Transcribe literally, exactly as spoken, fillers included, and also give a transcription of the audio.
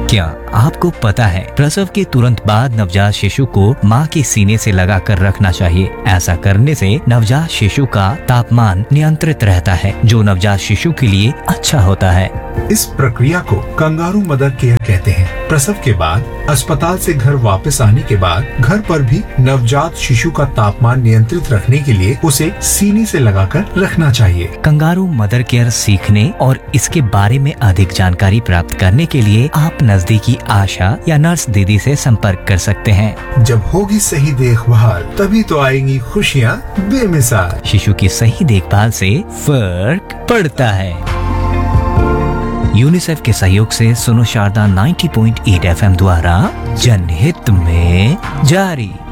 क्या आपको पता है प्रसव के तुरंत बाद नवजात शिशु को मां के सीने से लगाकर रखना चाहिए। ऐसा करने से नवजात शिशु का तापमान नियंत्रित रहता है, जो नवजात शिशु के लिए अच्छा होता है। इस प्रक्रिया को कंगारू मदर केयर कहते हैं। प्रसव के बाद अस्पताल से घर वापस आने के बाद घर पर भी नवजात शिशु का तापमान नियंत्रित रखने के लिए उसे सीने से लगाकर रखना चाहिए। कंगारू मदर केयर सीखने और इसके बारे में अधिक जानकारी प्राप्त करने के लिए आप नजदीकी आशा या नर्स दीदी से संपर्क कर सकते हैं। जब होगी सही देखभाल तभी तो आएंगी खुशियाँ बेमिसाल। शिशु की सही देखभाल से फर्क पड़ता है। यूनिसेफ के सहयोग से सुनो शारदा नब्बे पॉइंट आठ एफ एम द्वारा जनहित में जारी।